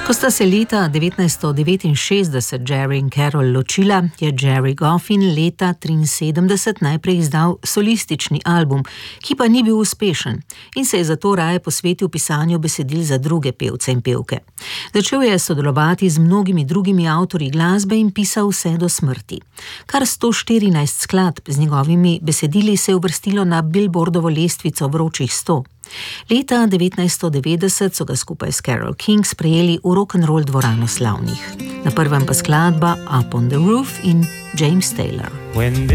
Ko sta se leta 1969 Jerry in Carol ločila, je Jerry Goffin leta 1973 najprej izdal solistični album, ki pa ni bil uspešen in se je zato raje posvetil pisanju besedil za druge pevce in pevke. Začel je sodelovati z mnogimi drugimi avtorji glasbe in pisal vse do smrti. Kar 114 skladb z njegovimi besedili se je uvrstilo na Billboardovo lestvico vročih 100. Leta 1990 so ga skupaj s Carole King sprejeli v rock'n'roll dvorano slavnih. Na prvem pa skladba Up on the Roof in James Taylor.